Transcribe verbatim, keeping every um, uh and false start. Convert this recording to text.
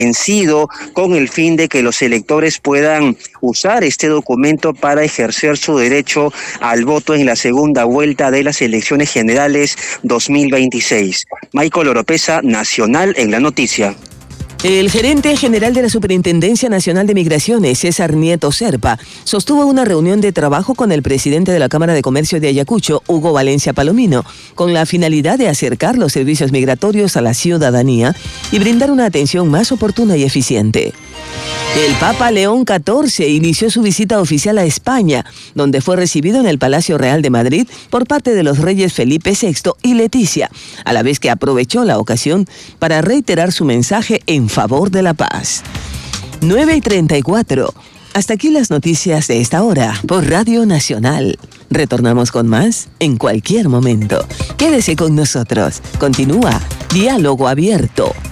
vencido con el fin de que los electores puedan usar este documento para ejercer su derecho al voto en la segunda vuelta de las elecciones generales dos mil veintiséis. Michael Oropesa, Nacional en la noticia. El gerente general de la Superintendencia Nacional de Migraciones, César Nieto Serpa, sostuvo una reunión de trabajo con el presidente de la Cámara de Comercio de Ayacucho, Hugo Valencia Palomino, con la finalidad de acercar los servicios migratorios a la ciudadanía y brindar una atención más oportuna y eficiente. El Papa León catorce inició su visita oficial a España, donde fue recibido en el Palacio Real de Madrid por parte de los reyes Felipe sexto y Leticia, a la vez que aprovechó la ocasión para reiterar su mensaje en favor de la paz. nueve y treinta y cuatro. Hasta aquí las noticias de esta hora por Radio Nacional. Retornamos con más en cualquier momento. Quédese con nosotros. Continúa Diálogo Abierto.